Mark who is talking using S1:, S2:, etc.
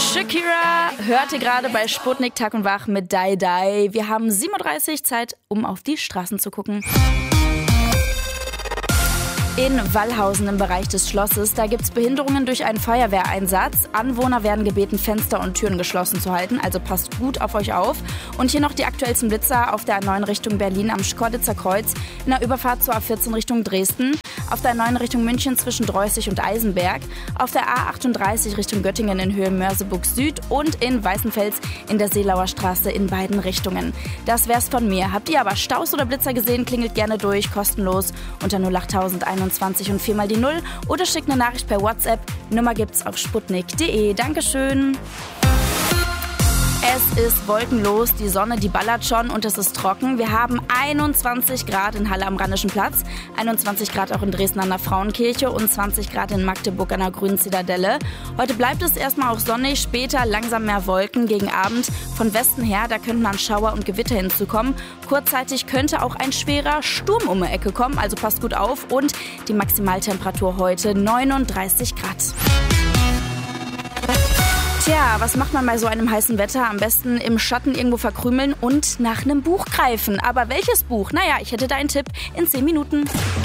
S1: Shakira hörte gerade bei Sputnik Tag und Wach mit Die Die. Wir haben 7:30 Uhr Zeit, um auf die Straßen zu gucken. In Wallhausen im Bereich des Schlosses, da gibt es Behinderungen durch einen Feuerwehreinsatz. Anwohner werden gebeten, Fenster und Türen geschlossen zu halten, also passt gut auf euch auf. Und hier noch die aktuellsten Blitzer auf der A9 Richtung Berlin am Schkeuditzer Kreuz, in der Überfahrt zur A14 Richtung Dresden, auf der A9 Richtung München zwischen Dreußig und Eisenberg, auf der A38 Richtung Göttingen in Höhe Mörseburg Süd und in Weißenfels in der Seelauer Straße in beiden Richtungen. Das wär's von mir. Habt ihr aber Staus oder Blitzer gesehen, klingelt gerne durch, kostenlos unter 08021 und 4 mal die 0 oder schickt eine Nachricht per WhatsApp. Nummer gibt's auf sputnik.de. Dankeschön. Es ist wolkenlos, die Sonne, die ballert schon und es ist trocken. Wir haben 21 Grad in Halle am Rheinischen Platz, 21 Grad auch in Dresden an der Frauenkirche und 20 Grad in Magdeburg an der Grünen Zitadelle. Heute bleibt es erstmal auch sonnig, später langsam mehr Wolken. Gegen Abend von Westen her, da könnten dann Schauer und Gewitter hinzukommen. Kurzzeitig könnte auch ein schwerer Sturm um die Ecke kommen, also passt gut auf. Und die Maximaltemperatur heute 39 Grad. Tja, was macht man bei so einem heißen Wetter? Am besten im Schatten irgendwo verkrümeln und nach einem Buch greifen. Aber welches Buch? Naja, ich hätte da einen Tipp in 10 Minuten.